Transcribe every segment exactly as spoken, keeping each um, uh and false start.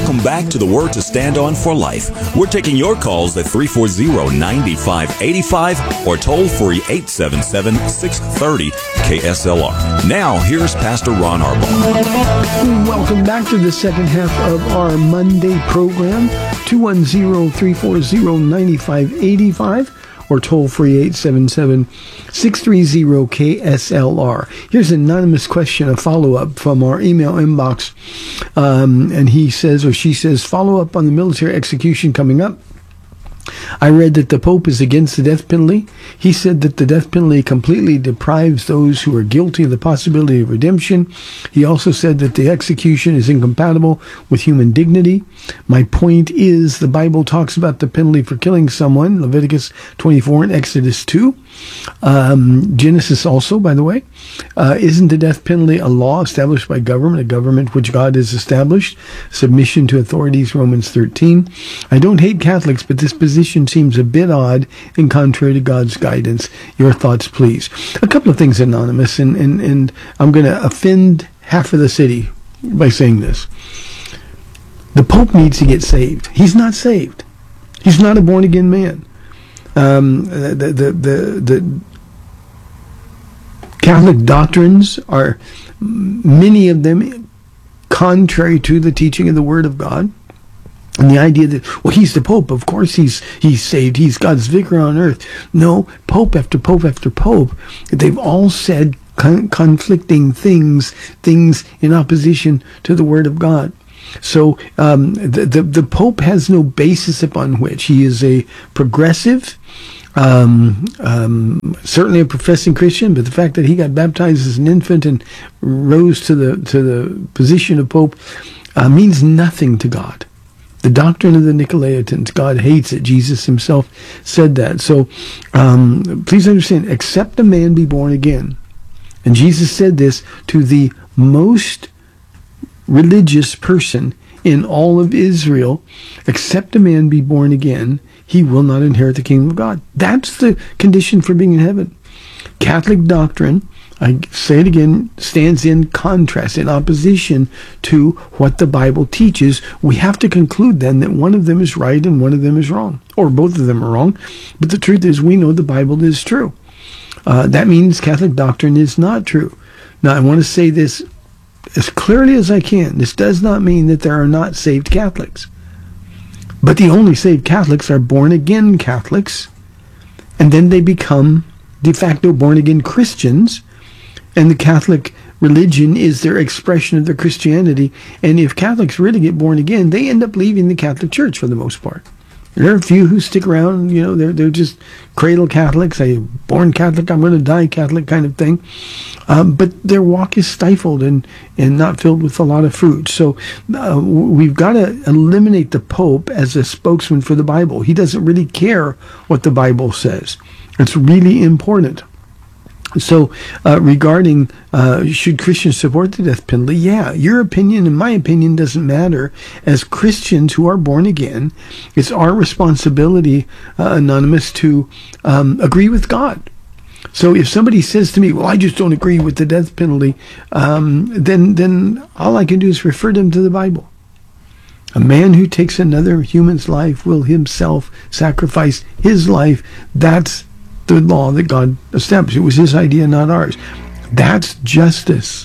Welcome back to the Word to Stand On for Life. We're taking your calls at three four zero, nine five eight five or toll free eight seven seven, six three zero, K S L R. Now, here's Pastor Ron Arbaugh. Welcome back to the second half of our Monday program, two one zero, three four zero, nine five eight five or toll free eight seven seven, six three zero, K S L R. Here's an anonymous question, a follow-up from our email inbox. Um, and he says, or she says, follow up on the military execution coming up. I read that the Pope is against the death penalty. He said that the death penalty completely deprives those who are guilty of the possibility of redemption. He also said that the execution is incompatible with human dignity. My point is, the Bible talks about the penalty for killing someone, Leviticus twenty-four and Exodus two. Um, Genesis also, by the way. Uh, isn't the death penalty a law established by government, a government which God has established? Submission to authorities, Romans thirteen. I don't hate Catholics, but this position seems a bit odd and contrary to God's guidance. Your thoughts, please. A couple of things, Anonymous, and, and, and I'm going to offend half of the city by saying this. The Pope needs to get saved. He's not saved. He's not a born-again man. Um, the, the, the, the Catholic doctrines are, many of them, contrary to the teaching of the Word of God. And the idea that, well, he's the Pope, of course he's he's saved, he's God's vicar on earth. No, Pope after Pope after Pope, they've all said con- conflicting things, things in opposition to the Word of God. So um, the, the the Pope has no basis upon which. He is a progressive, um, um, certainly a professing Christian, but the fact that he got baptized as an infant and rose to the to the position of Pope uh, means nothing to God. The doctrine of the Nicolaitans, God hates it. Jesus himself said that. So um, please understand, except a man be born again. And Jesus said this to the most religious person in all of Israel, except a man be born again, he will not inherit the kingdom of God. That's the condition for being in heaven. Catholic doctrine, I say it again, stands in contrast, in opposition to what the Bible teaches. We have to conclude then that one of them is right and one of them is wrong, or both of them are wrong. But the truth is, we know the Bible is true. Uh, that means Catholic doctrine is not true. Now, I want to say this as clearly as I can. This does not mean that there are not saved Catholics. But the only saved Catholics are born-again Catholics, and then they become de facto born-again Christians, and the Catholic religion is their expression of their Christianity. And if Catholics really get born again, they end up leaving the Catholic Church for the most part. There are a few who stick around, you know, they're they're just cradle Catholics, a born Catholic, I'm going to die Catholic kind of thing. Um, but their walk is stifled and, and not filled with a lot of fruit. So uh, we've got to eliminate the Pope as a spokesman for the Bible. He doesn't really care what the Bible says. It's really important. So uh, regarding uh, should Christians support the death penalty, yeah, your opinion and my opinion doesn't matter. As Christians who are born again, it's our responsibility, uh, Anonymous, to um, agree with God. So if somebody says to me, well, I just don't agree with the death penalty, um, then then all I can do is refer them to the Bible. A man who takes another human's life will himself sacrifice his life. That's the law that God established. It was his idea, not ours. That's justice.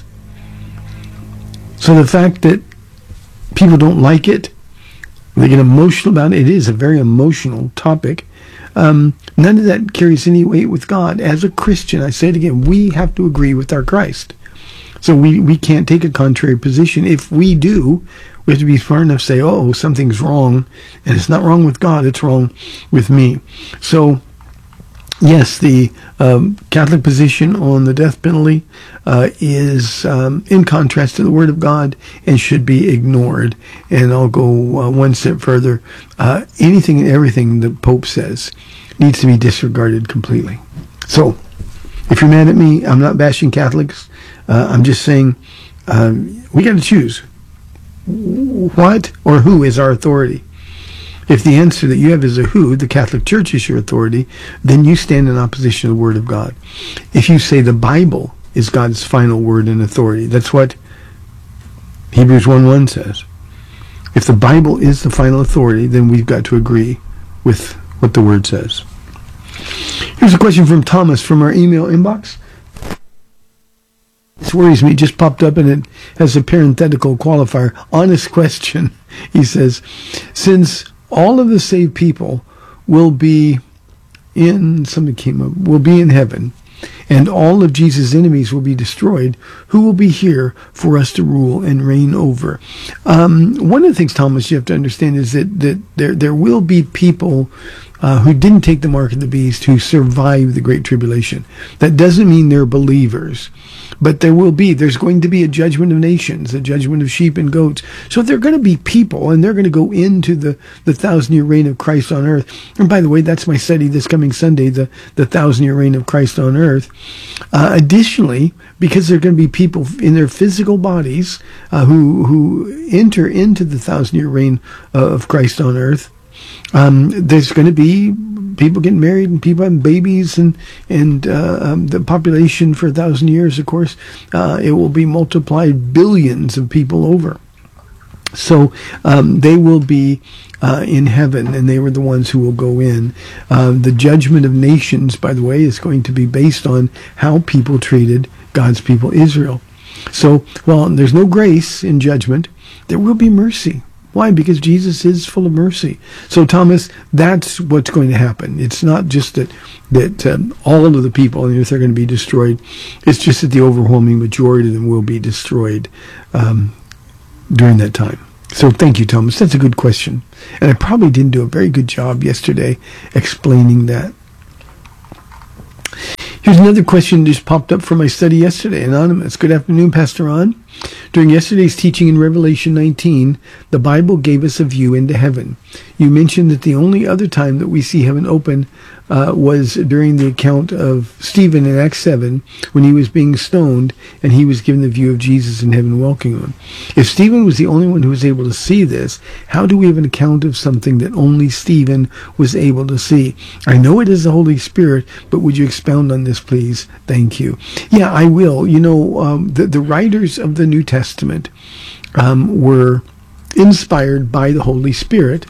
So the fact that people don't like it, they get emotional about it, it is a very emotional topic. Um, none of that carries any weight with God. As a Christian, I say it again, we have to agree with our Christ. So we, we can't take a contrary position. If we do, we have to be smart enough to say, oh, something's wrong, and it's not wrong with God, it's wrong with me. So yes, the um, Catholic position on the death penalty uh, is um, in contrast to the Word of God and should be ignored. And I'll go uh, one step further. Uh, anything and everything the Pope says needs to be disregarded completely. So, if you're mad at me, I'm not bashing Catholics. Uh, I'm just saying um, we got to choose what or who is our authority. If the answer that you have is a who, the Catholic Church is your authority, then you stand in opposition to the Word of God. If you say the Bible is God's final word and authority, that's what Hebrews one one says, if the Bible is the final authority, then we've got to agree with what the Word says. Here's a question from Thomas from our email inbox. This worries me. It just popped up and it has a parenthetical qualifier. Honest question. He says, since all of the saved people will be in, something came up, will be in heaven, and all of Jesus' enemies will be destroyed, who will be here for us to rule and reign over? Um, one of the things, Thomas, you have to understand is that, that there, there will be people uh, who didn't take the mark of the beast who survived the Great Tribulation. That doesn't mean they're believers. But there will be, there's going to be a judgment of nations, a judgment of sheep and goats. So they're going to be people, and they're going to go into the, the thousand-year reign of Christ on earth. And by the way, that's my study this coming Sunday, the, the thousand-year reign of Christ on earth. Uh, additionally, because they're going to be people in their physical bodies uh, who, who enter into the thousand-year reign uh, of Christ on earth, um, there's going to be people getting married and people having babies, and and uh, um, the population for a thousand years, of course, uh, it will be multiplied billions of people over. So um, they will be uh, in heaven, and they were the ones who will go in. Uh, the judgment of nations, by the way, is going to be based on how people treated God's people, Israel. So while there's no grace in judgment, there will be mercy. Why? Because Jesus is full of mercy. So, Thomas, that's what's going to happen. It's not just that that um, all of the people on the earth are going to be destroyed. It's just that the overwhelming majority of them will be destroyed um, during that time. So, thank you, Thomas. That's a good question. And I probably didn't do a very good job yesterday explaining that. Here's another question that just popped up from my study yesterday. Anonymous. Good afternoon, Pastor Ron. During yesterday's teaching in Revelation nineteen, the Bible gave us a view into heaven. You mentioned that the only other time that we see heaven open uh, was during the account of Stephen in Acts seven, when he was being stoned and he was given the view of Jesus in heaven welcoming him. If Stephen was the only one who was able to see this, how do we have an account of something that only Stephen was able to see? I know it is the Holy Spirit, but would you expound on this, please? Thank you. Yeah, I will. You know, um, the, the writers of the New Testament um, were inspired by the Holy Spirit,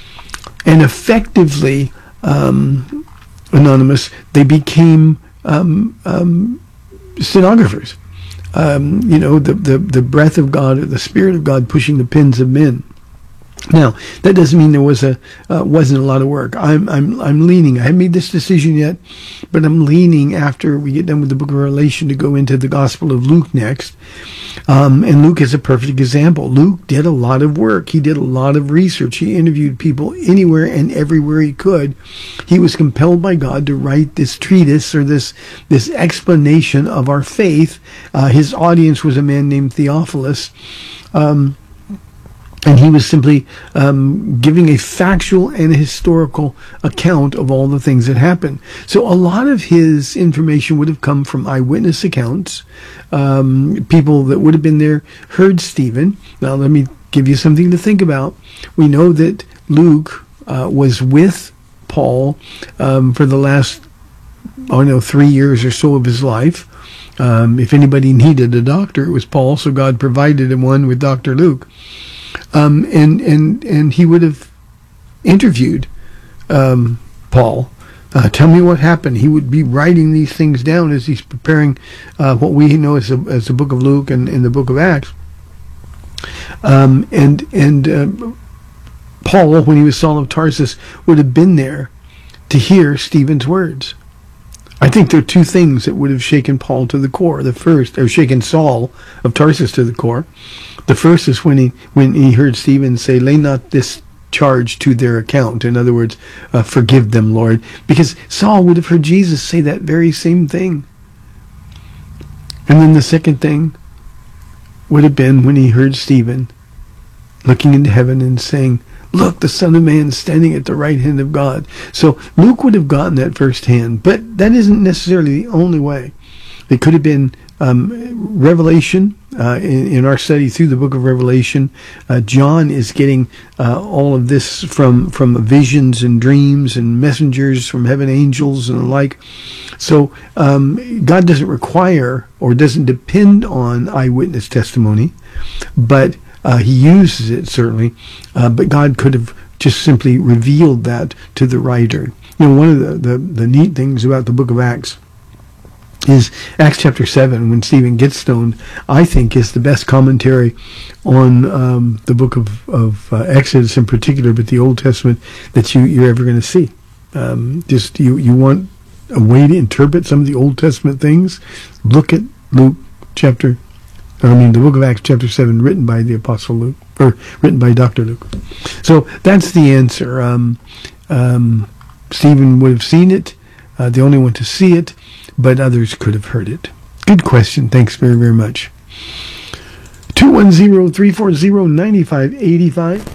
and effectively, um, Anonymous, they became um, um, stenographers. Um, you know, the, the, the breath of God, or the Spirit of God pushing the pens of men. Now, that doesn't mean there was a uh, wasn't a lot of work. I'm I'm I'm leaning. I haven't made this decision yet, but I'm leaning after we get done with the book of Revelation to go into the Gospel of Luke next. Um, and Luke is a perfect example. Luke did a lot of work. He did a lot of research. He interviewed people anywhere and everywhere he could. He was compelled by God to write this treatise, or this this explanation of our faith. Uh, his audience was a man named Theophilus. Um, And he was simply um, giving a factual and a historical account of all the things that happened. So a lot of his information would have come from eyewitness accounts. Um, people that would have been there heard Stephen. Now let me give you something to think about. We know that Luke uh, was with Paul um, for the last, oh no, three years or so of his life. Um, if anybody needed a doctor, it was Paul, so God provided him one with Doctor Luke. Um, and, and, and he would have interviewed um, Paul. Uh, tell me what happened. He would be writing these things down as he's preparing uh, what we know as, a, as the book of Luke and, and the book of Acts. Um, and and uh, Paul, when he was Saul of Tarsus, would have been there to hear Stephen's words. I think there are two things that would have shaken Paul to the core. The first, or shaken Saul of Tarsus to the core. The first is when he when he heard Stephen say, "Lay not this charge to their account." In other words, uh, forgive them, Lord. Because Saul would have heard Jesus say that very same thing. And then the second thing would have been when he heard Stephen looking into heaven and saying, "Look, the Son of Man standing at the right hand of God." So Luke would have gotten that firsthand, but that isn't necessarily the only way. It could have been um, Revelation. Uh, in, in our study through the book of Revelation, uh, John is getting uh, all of this from from visions and dreams and messengers from heaven, angels and the like. So um, God doesn't require or doesn't depend on eyewitness testimony, but Uh, he uses it, certainly, uh, but God could have just simply revealed that to the writer. You know, one of the, the, the neat things about the book of Acts is Acts chapter seven, when Stephen gets stoned, I think is the best commentary on um, the book of, of uh, Exodus in particular, but the Old Testament that you, you're ever going to see. Um, just you, you want a way to interpret some of the Old Testament things, look at Luke chapter, I mean the book of Acts chapter seven, written by the Apostle Luke, or written by Doctor Luke. So that's the answer. Um, um, Stephen would have seen it, uh, the only one to see it, but others could have heard it. Good question. Thanks very, very much. two one zero, three four zero, nine five eight five.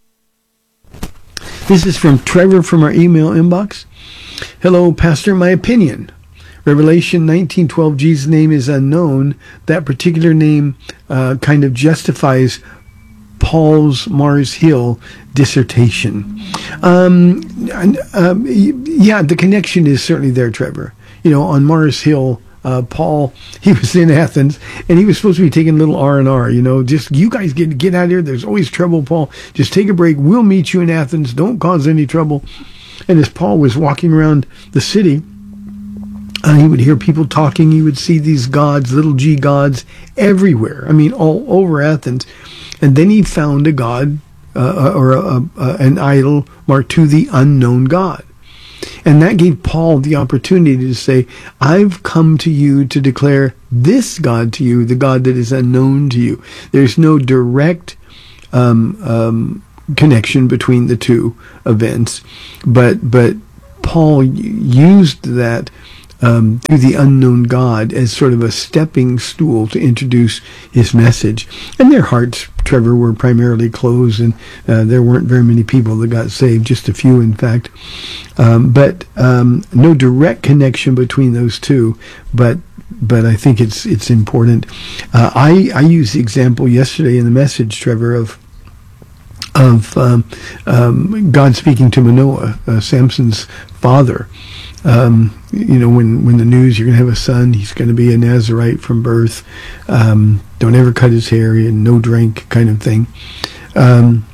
This is from Trevor from our email inbox. Hello, Pastor. My opinion. Revelation nineteen twelve, Jesus' name is unknown. That particular name uh, kind of justifies Paul's Mars Hill dissertation. Um, um, yeah, the connection is certainly there, Trevor. You know, on Mars Hill, uh, Paul, he was in Athens, and he was supposed to be taking a little R and R, you know, just, you guys get get out of here. There's always trouble, Paul. Just take a break. We'll meet you in Athens. Don't cause any trouble. And as Paul was walking around the city, uh, he would hear people talking. He would see these gods, little g gods, everywhere. I mean, all over Athens. And then he found a god, uh, or a, a, a, an idol marked to the unknown God. And that gave Paul the opportunity to say, I've come to you to declare this God to you, the God that is unknown to you. There's no direct um, um, connection between the two events, but but Paul used that um, through the unknown God as sort of a stepping stool to introduce his message. And their hearts, Trevor, were primarily closed, and uh, there weren't very many people that got saved, just a few, in fact. Um, but um, no direct connection between those two, but but I think it's it's important. Uh, I I used the example yesterday in the message, Trevor, of of um, um, God speaking to Manoah, uh, Samson's father. Um, you know, when, when the news, you're going to have a son, he's going to be a Nazirite from birth, um, don't ever cut his hair, and no drink kind of thing. Um,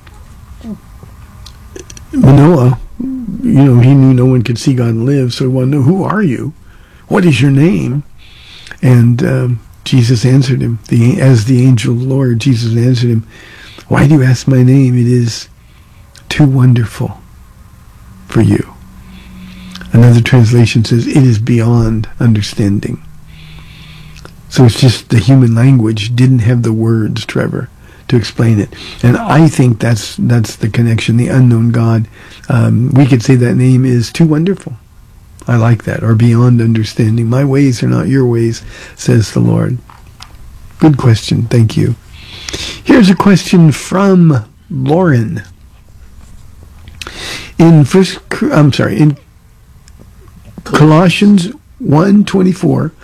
Manoah, you know, he knew no one could see God and live, so he wanted to know, who are you? What is your name? And um, Jesus answered him, the, as the angel of the Lord, Jesus answered him, why do you ask my name? It is too wonderful for you. Another translation says, it is beyond understanding. So it's just the human language didn't have the words, Trevor, to explain it. And I think that's that's the connection, the unknown God. Um, we could say that name is too wonderful. I like that. Or beyond understanding. My ways are not your ways, says the Lord. Good question. Thank you. Here's a question from Lauren. In first, I'm sorry, in Colossians one twenty-four.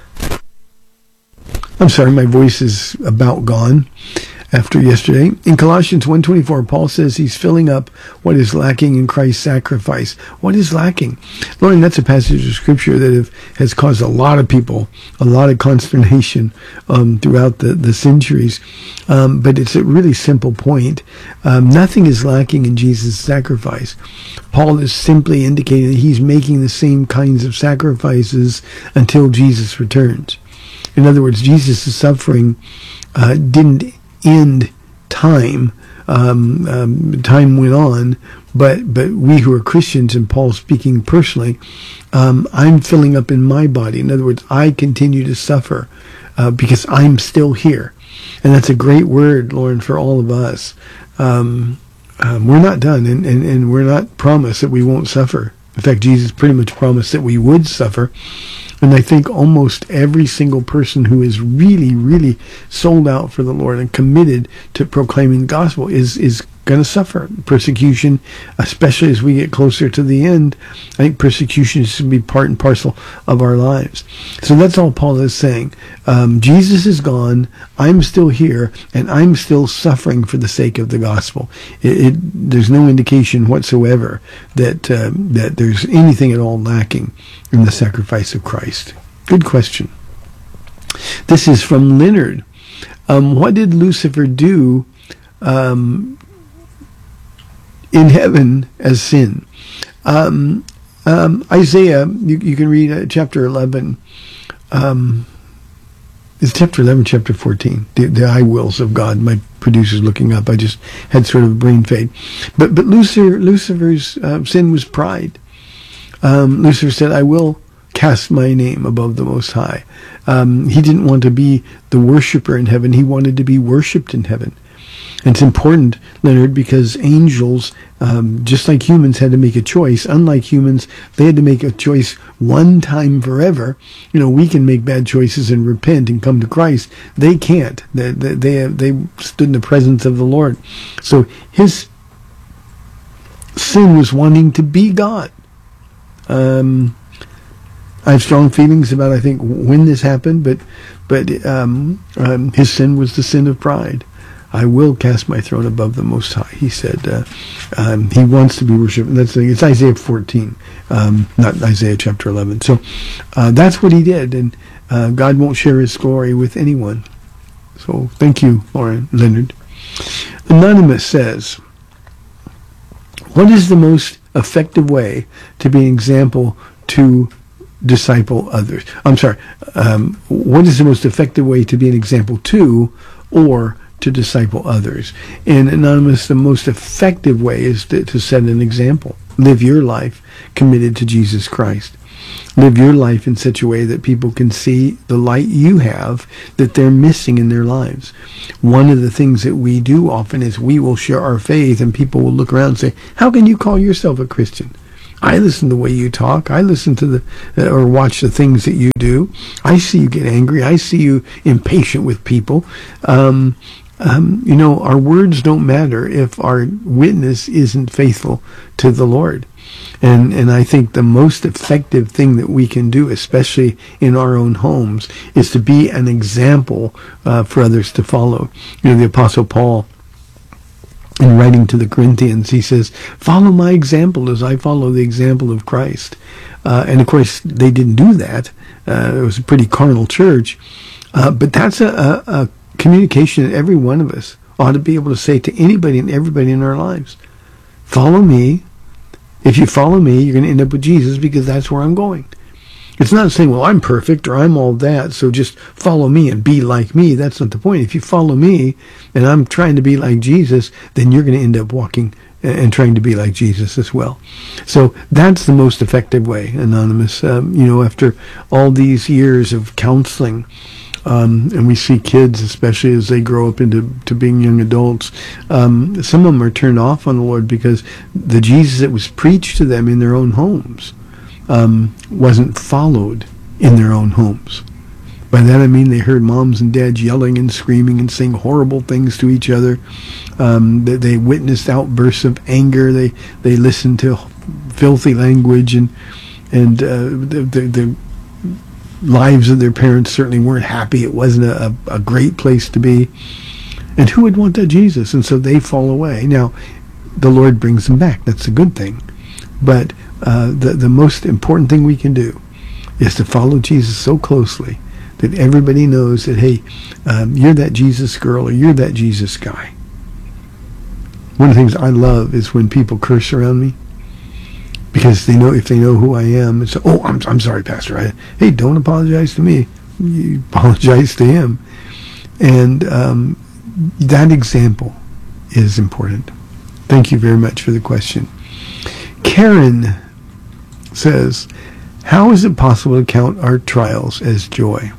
I'm sorry, my voice is about gone after yesterday. In Colossians one twenty-four, Paul says he's filling up what is lacking in Christ's sacrifice. What is lacking? Lauren, that's a passage of Scripture that have, has caused a lot of people a lot of consternation um, throughout the, the centuries. Um, but it's a really simple point. Um, nothing is lacking in Jesus' sacrifice. Paul is simply indicating that he's making the same kinds of sacrifices until Jesus returns. In other words, Jesus' suffering uh, didn't end time. Um, um, time went on, but but we who are Christians, and Paul speaking personally, um, I'm filling up in my body. In other words, I continue to suffer uh, because I'm still here. And that's a great word, Lauren, for all of us. Um, um, we're not done, and, and, and we're not promised that we won't suffer. In fact, Jesus pretty much promised that we would suffer. And I think almost every single person who is really, really sold out for the Lord and committed to proclaiming the gospel is is going to suffer persecution, especially as we get closer to the end. I think persecution should be part and parcel of our lives. So that's all Paul is saying. Um, Jesus is gone. I'm still here, and I'm still suffering for the sake of the gospel. It, it, there's no indication whatsoever that uh, that there's anything at all lacking in the sacrifice of Christ. Good question. This is from Leonard. Um, what did Lucifer do um, in heaven as sin. Um, um, Isaiah, you, you can read uh, chapter eleven. Um, it's chapter eleven, chapter fourteen. The, the I wills of God. My producer's looking up. I just had sort of a brain fade. But but Lucifer, Lucifer's uh, sin was pride. Um, Lucifer said, "I will cast my name above the Most High." Um, he didn't want to be the worshiper in heaven. He wanted to be worshipped in heaven. And it's important, Leonard, because angels, um, just like humans, had to make a choice. Unlike humans, they had to make a choice one time forever. You know, we can make bad choices and repent and come to Christ. They can't. They they they, they stood in the presence of the Lord. So his sin was wanting to be God. Um, I have strong feelings about, I think, when this happened, but but um, um, his sin was the sin of pride. I will cast my throne above the Most High, he said. Uh, um, he wants to be worshipped. That's it's Isaiah fourteen, um, not Isaiah chapter eleven. So uh, that's what he did, and uh, God won't share his glory with anyone. So thank you, Lauren Leonard. Anonymous says, what is the most effective way to be an example to disciple others? I'm sorry. Um, what is the most effective way to be an example to or to disciple others? And Anonymous, the most effective way is to, to set an example. Live your life committed to Jesus Christ. Live your life in such a way that people can see the light you have that they're missing in their lives. One of the things that we do often is we will share our faith and people will look around and say, how can you call yourself a Christian? I listen to the way you talk. I listen to the, uh, or watch the things that you do. I see you get angry. I see you impatient with people. Um, um, you know, our words don't matter if our witness isn't faithful to the Lord. And and I think the most effective thing that we can do, especially in our own homes, is to be an example uh, for others to follow. You know, the Apostle Paul, in writing to the Corinthians, he says, follow my example as I follow the example of Christ. Uh, and of course, they didn't do that. Uh, it was a pretty carnal church. Uh, but that's a, a, a communication that every one of us ought to be able to say to anybody and everybody in our lives. Follow me. If you follow me, you're going to end up with Jesus because that's where I'm going. It's not saying, well, I'm perfect or I'm all that, so just follow me and be like me. That's not the point. If you follow me and I'm trying to be like Jesus, then you're going to end up walking and trying to be like Jesus as well. So that's the most effective way, Anonymous. Um, you know, after all these years of counseling, um, and we see kids, especially as they grow up into to being young adults, um, some of them are turned off on the Lord because the Jesus that was preached to them in their own homes Um, wasn't followed in their own homes. By that I mean they heard moms and dads yelling and screaming and saying horrible things to each other. Um, they, they witnessed outbursts of anger. They they listened to filthy language, and and uh, the, the, the lives of their parents certainly weren't happy. It wasn't a, a great place to be. And who would want that Jesus? And so they fall away. Now, the Lord brings them back. That's a good thing. But uh, the, the most important thing we can do is to follow Jesus so closely that everybody knows that, hey, um, you're that Jesus girl or you're that Jesus guy. One of the things I love is when people curse around me, because they know if they know who I am, it's, oh, I'm I'm sorry, Pastor. I, hey, don't apologize to me. You apologize to him. And um, that example is important. Thank you very much for the question. Karen says, how is it possible to count our trials as joy?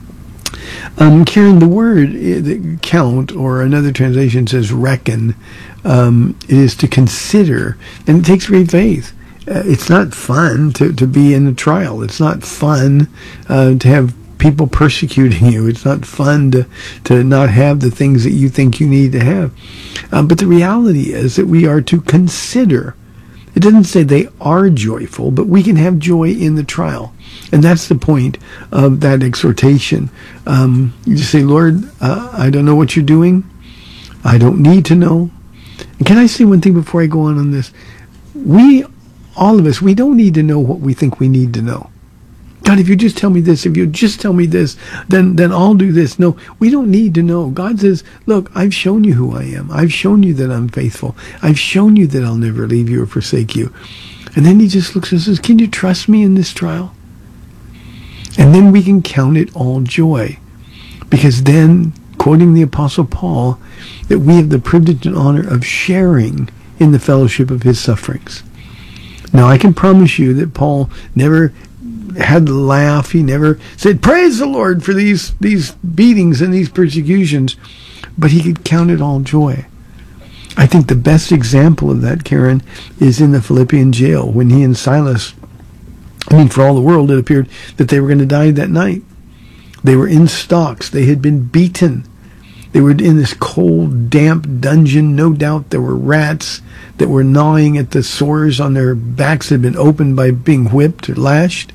Um, Karen, the word uh, count, or another translation says reckon, um, it is to consider, and it takes great faith. Uh, it's not fun to, to be in a trial. It's not fun uh, to have people persecuting you. It's not fun to, to not have the things that you think you need to have. Um, but the reality is that we are to consider. It doesn't say they are joyful, but we can have joy in the trial. And that's the point of that exhortation. Um, you just say, Lord, uh, I don't know what you're doing. I don't need to know. And can I say one thing before I go on on this? We, all of us, we don't need to know what we think we need to know. God, if you just tell me this, if you just tell me this, then, then I'll do this. No, we don't need to know. God says, look, I've shown you who I am. I've shown you that I'm faithful. I've shown you that I'll never leave you or forsake you. And then he just looks and says, can you trust me in this trial? And then we can count it all joy. Because then, quoting the Apostle Paul, that we have the privilege and honor of sharing in the fellowship of his sufferings. Now, I can promise you that Paul never had to laugh. He never said, praise the Lord for these, these beatings and these persecutions. But he could count it all joy. I think the best example of that, Karen, is in the Philippian jail when he and Silas, I mean, for all the world, it appeared that they were going to die that night. They were in stocks. They had been beaten. They were in this cold, damp dungeon. No doubt there were rats that were gnawing at the sores on their backs that had been opened by being whipped or lashed.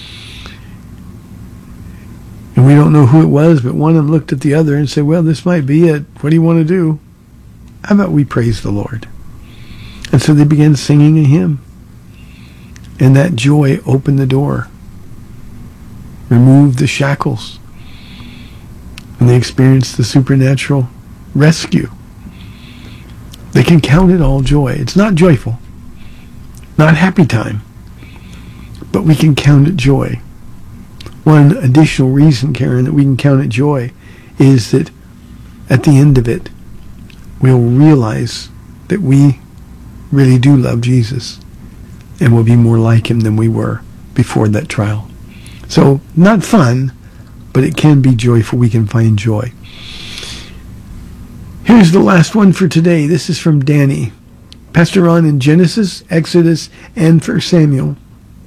And we don't know who it was, but one of them looked at the other and said, well, this might be it. What do you want to do? How about we praise the Lord? And so they began singing a hymn. And that joy opened the door, removed the shackles, and they experienced the supernatural rescue. They can count it all joy. It's not joyful, not happy time, but we can count it joy. One additional reason, Karen, that we can count it joy is that at the end of it, we'll realize that we really do love Jesus and will be more like him than we were before that trial. So, not fun, but it can be joyful. We can find joy. Here's the last one for today. This is from Danny. Pastor Ron, in Genesis, Exodus, and First Samuel,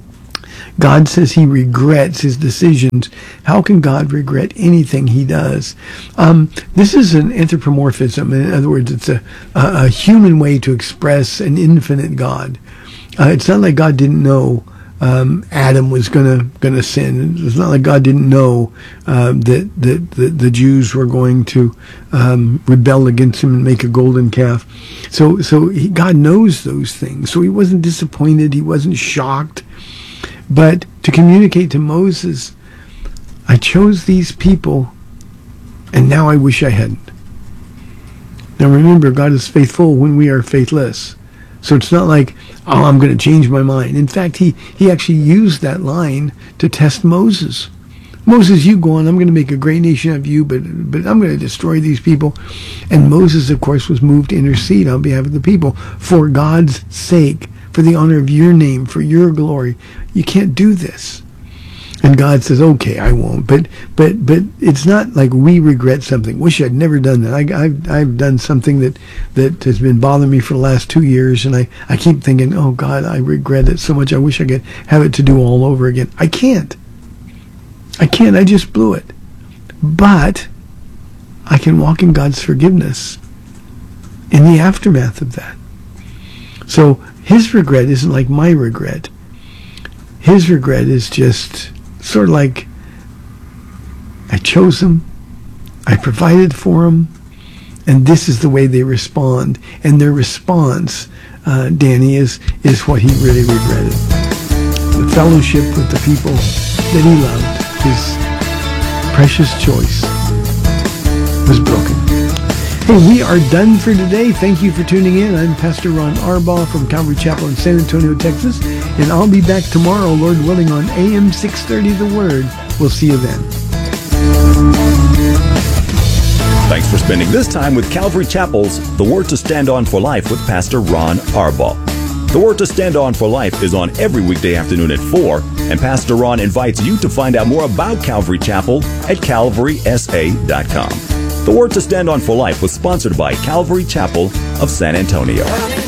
God says he regrets his decisions. How can God regret anything he does? Um, this is an anthropomorphism. In other words, it's a, a, a human way to express an infinite God. Uh, it's not like God didn't know um, Adam was gonna gonna sin. It's not like God didn't know uh, that, that, that the Jews were going to um, rebel against him and make a golden calf. So, so he, God knows those things. So he wasn't disappointed. He wasn't shocked. But to communicate to Moses, I chose these people, and now I wish I hadn't. Now remember, God is faithful when we are faithless. So it's not like, oh, I'm going to change my mind. In fact, he, he actually used that line to test Moses. Moses, you go on, I'm going to make a great nation of you, but, but I'm going to destroy these people. And Moses, of course, was moved to intercede on behalf of the people for God's sake, for the honor of your name, for your glory. You can't do this. And God says, okay, I won't. But but but it's not like we regret something. Wish I'd never done that. I, I've, I've done something that, that has been bothering me for the last two years, and I, I keep thinking, oh, God, I regret it so much. I wish I could have it to do all over again. I can't. I can't. I just blew it. But I can walk in God's forgiveness in the aftermath of that. So his regret isn't like my regret. His regret is just sort of like, I chose them, I provided for them, and this is the way they respond. And their response, uh, Danny, is, is what he really regretted. The fellowship with the people that he loved, his precious choice, was broken. Hey, we are done for today. Thank you for tuning in. I'm Pastor Ron Arbaugh from Calvary Chapel in San Antonio, Texas, and I'll be back tomorrow, Lord willing, on A M six thirty The Word. We'll see you then. Thanks for spending this time with Calvary Chapel's The Word to Stand On for Life with Pastor Ron Arbaugh. The Word to Stand On for Life is on every weekday afternoon at four, and Pastor Ron invites you to find out more about Calvary Chapel at calvary s a dot com. The Word to Stand On for Life was sponsored by Calvary Chapel of San Antonio.